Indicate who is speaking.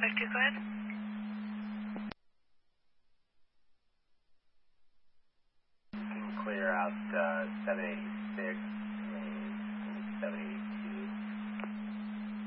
Speaker 1: 552, go ahead.
Speaker 2: You can clear out 786.